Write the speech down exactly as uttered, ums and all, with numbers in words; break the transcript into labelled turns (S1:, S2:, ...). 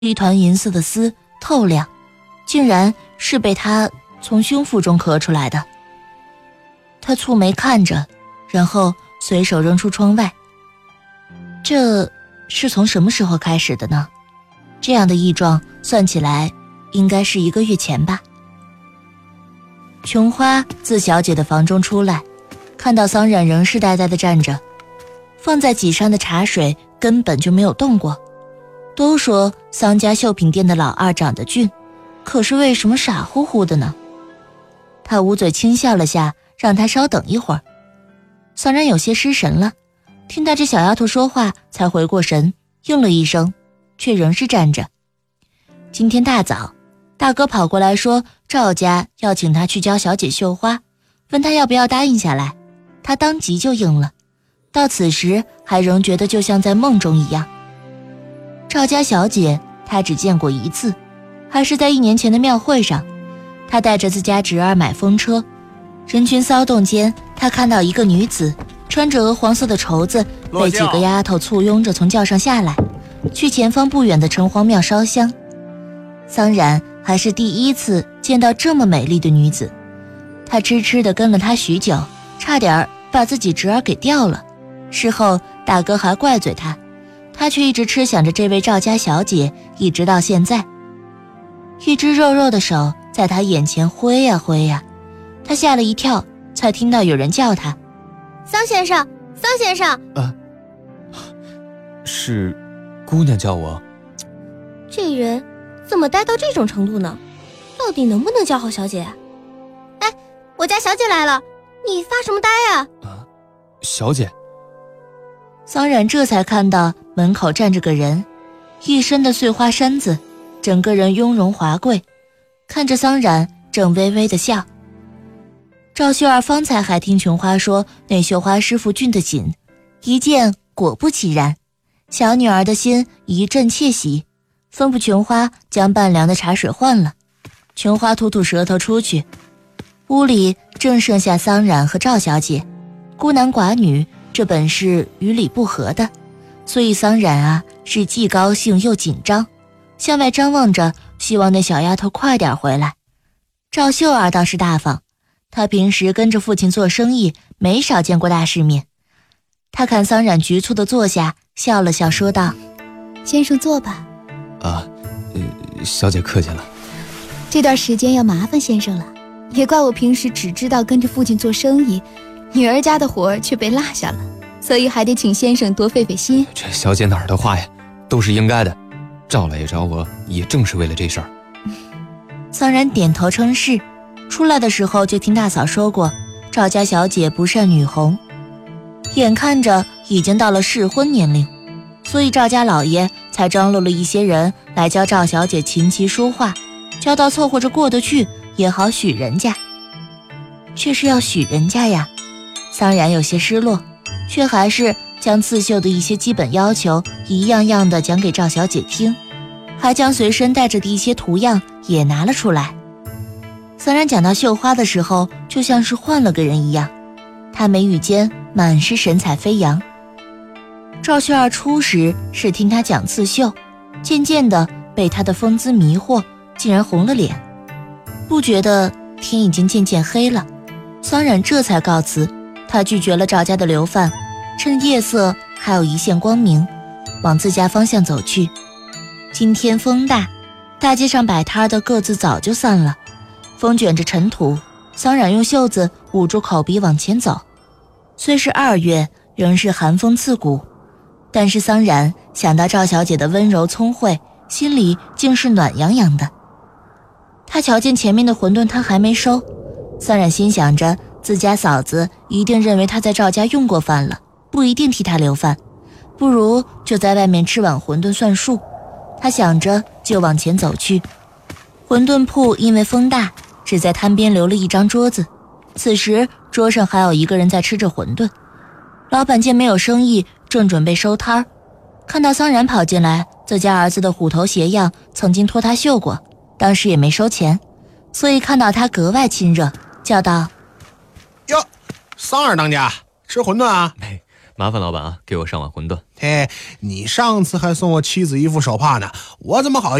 S1: 一团银色的丝，透亮，竟然是被他从胸腹中咳出来的。他蹙眉看着，然后随手扔出窗外。这是从什么时候开始的呢？这样的异状算起来应该是一个月前吧。琼花自小姐的房中出来，看到桑冉仍是呆呆地站着，放在几山的茶水根本就没有动过。都说桑家绣品店的老二长得俊，可是为什么傻乎乎的呢？他捂嘴轻笑了下，让他稍等一会儿。桑冉有些失神了，听到这小丫头说话才回过神，应了一声，却仍是站着。今天大早，大哥跑过来说赵家要请他去教小姐绣花，问他要不要答应下来，他当即就应了。到此时还仍觉得就像在梦中一样。赵家小姐他只见过一次，还是在一年前的庙会上，他带着自家侄儿买风车，人群骚动间，他看到一个女子穿着鹅黄色的绸子，被几个丫头簇拥着从轿上下来，去前方不远的城隍庙烧香。桑冉还是第一次见到这么美丽的女子，他痴痴地跟了她许久，差点把自己侄儿给掉了。事后大哥还怪罪他，他却一直痴想着这位赵家小姐，一直到现在。一只肉肉的手在他眼前挥呀挥呀，他吓了一跳，才听到有人叫他：
S2: 桑先生，桑先生。
S3: 啊，是姑娘叫我。
S2: 这人怎么呆到这种程度呢？到底能不能叫好小姐？哎，我家小姐来了，你发什么呆呀？
S3: 啊，小姐。
S1: 桑冉这才看到门口站着个人，一身的碎花衫子，整个人雍容华贵，看着桑冉正微微的笑。赵秀儿方才还听琼花说那绣花师傅俊得紧，一见果不其然，小女儿的心一阵窃喜，吩咐琼花将半凉的茶水换了。琼花吐吐舌头出去，屋里正剩下桑冉和赵小姐，孤男寡女，这本是与理不合的，所以桑冉啊是既高兴又紧张，向外张望着，希望那小丫头快点回来。赵秀儿倒是大方，她平时跟着父亲做生意，没少见过大世面。她看桑冉局促地坐下，笑了笑说道：
S4: 先生坐吧。
S3: 啊，呃，小姐客气了。
S4: 这段时间要麻烦先生了，也怪我平时只知道跟着父亲做生意，女儿家的活儿却被落下了，所以还得请先生多费费心。
S3: 这小姐哪儿的话呀，都是应该的。赵老爷找我也正是为了这事儿。
S1: 桑冉点头称是，出来的时候就听大嫂说过，赵家小姐不善女红，眼看着已经到了适婚年龄，所以赵家老爷才张罗了一些人来教赵小姐琴棋书画，教到凑合着过得去也好许人家。却是要许人家呀，桑冉有些失落，却还是将刺绣的一些基本要求一样样的讲给赵小姐听，还将随身带着的一些图样也拿了出来。桑冉讲到绣花的时候，就像是换了个人一样，她眉宇间满是神采飞扬。赵秀儿初时是听她讲刺绣，渐渐的被她的风姿迷惑，竟然红了脸。不觉得天已经渐渐黑了，桑冉这才告辞，她拒绝了赵家的流饭，趁夜色还有一线光明，往自家方向走去。今天风大，大街上摆摊的各自早就散了，风卷着尘土，桑冉用袖子捂住口鼻往前走。虽是二月，仍是寒风刺骨，但是桑冉想到赵小姐的温柔聪慧，心里竟是暖洋洋的。她瞧见前面的馄饨摊还没收，桑冉心想着自家嫂子一定认为她在赵家用过饭了，不一定替她留饭，不如就在外面吃碗馄饨算数。她想着就往前走去。馄饨铺因为风大，只在摊边留了一张桌子，此时桌上还有一个人在吃着馄饨。老板见没有生意，正准备收摊儿，看到桑冉跑进来，自家儿子的虎头鞋样曾经托他绣过，当时也没收钱，所以看到他格外亲热，叫道：
S5: 哟，桑二当家吃馄饨啊？
S3: 没麻烦老板啊，给我上碗馄饨。
S5: 嘿，你上次还送我妻子一副手帕呢，我怎么好